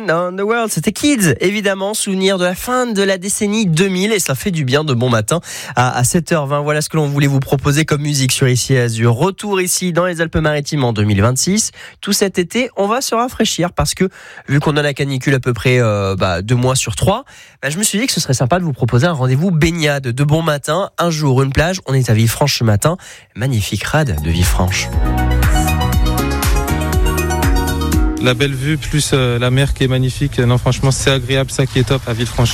on the world. C'était Kids, évidemment, souvenir de la fin de la décennie 2000 et ça fait du bien de bon matin à 7h20. Voilà ce que l'on voulait vous proposer comme musique sur Ici Azur. Retour ici dans les Alpes-Maritimes en 2026. Tout cet été, on va se rafraîchir parce que vu qu'on a la canicule à peu près 2 mois sur 3, je me suis dit que ce serait sympa de vous proposer un rendez-vous baignade de bon matin. Un jour, une plage. On est à Villefranche ce matin. Magnifique rade de Villefranche. La belle vue plus la mer qui est magnifique. Non, franchement, c'est agréable, ça qui est top à Villefranche.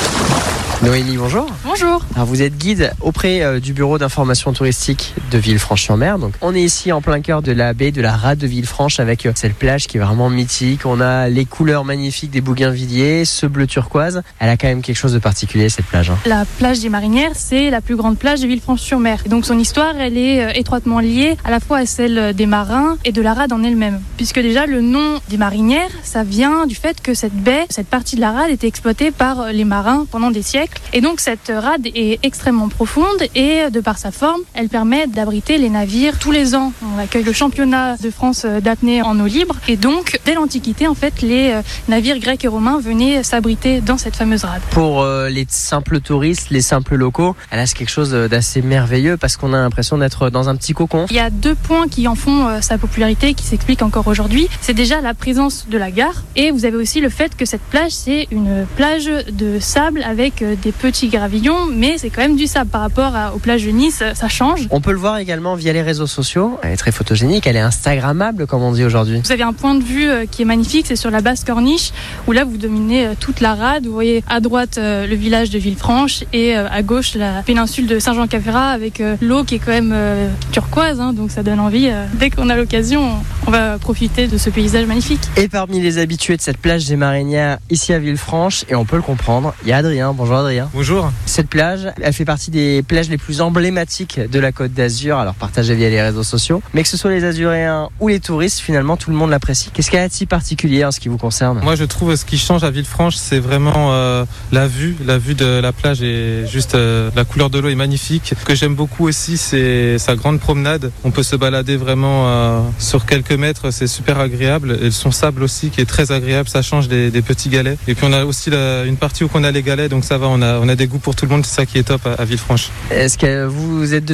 Noémie, bonjour. Bonjour. Alors vous êtes guide auprès du bureau d'information touristique de Villefranche-sur-Mer. Donc on est ici en plein cœur de la baie de la rade de Villefranche avec cette plage qui est vraiment mythique. On a les couleurs magnifiques des bougainvilliers, ce bleu turquoise. Elle a quand même quelque chose de particulier cette plage. La plage des Marinières, c'est la plus grande plage de Villefranche-sur-Mer. Et donc son histoire, elle est étroitement liée à la fois à celle des marins et de la rade en elle-même. Puisque déjà le nom des Marinières, ça vient du fait que cette baie, cette partie de la rade était exploitée par les marins pendant des siècles. Et donc cette rade est extrêmement profonde et de par sa forme, elle permet d'abriter les navires tous les ans. On accueille le championnat de France d'apnée en eau libre et donc dès l'Antiquité, en fait, les navires grecs et romains venaient s'abriter dans cette fameuse rade. Pour les simples touristes, les simples locaux, elle a quelque chose d'assez merveilleux parce qu'on a l'impression d'être dans un petit cocon. Il y a 2 points qui en font sa popularité, qui s'expliquent encore aujourd'hui. C'est déjà la présence de la gare et vous avez aussi le fait que cette plage, c'est une plage de sable avec des petits gravillons, mais c'est quand même du sable par rapport aux plages de Nice, ça change. On peut le voir également via les réseaux sociaux. Elle est très photogénique, elle est instagrammable comme on dit aujourd'hui. Vous avez un point de vue qui est magnifique, c'est sur la basse corniche où là vous dominez toute la rade. Vous voyez à droite le village de Villefranche et à gauche la péninsule de Saint-Jean-Cap-Ferrat avec l'eau qui est quand même turquoise, donc ça donne envie. Dès qu'on a l'occasion, on va profiter de ce paysage magnifique. Et parmi les habitués de cette plage des Marinières ici à Villefranche, et on peut le comprendre, il y a Adrien. Bonjour Adrien. Bonjour. Cette plage, elle fait partie des plages les plus emblématiques de la Côte d'Azur, alors partagée via les réseaux sociaux. Mais que ce soit les Azuréens ou les touristes, finalement, tout le monde l'apprécie. Qu'est-ce qu'elle a de si particulier en ce qui vous concerne ? Moi, je trouve ce qui change à Villefranche, c'est vraiment la vue. La vue de la plage est juste... la couleur de l'eau est magnifique. Ce que j'aime beaucoup aussi, c'est sa grande promenade. On peut se balader vraiment sur quelques mètres, c'est super agréable. Et son sable aussi, qui est très agréable, ça change des petits galets. Et puis on a aussi une partie où on a les galets, donc ça va, on a des goûts pour tout le monde, c'est ça qui est top à Villefranche. Est-ce que vous êtes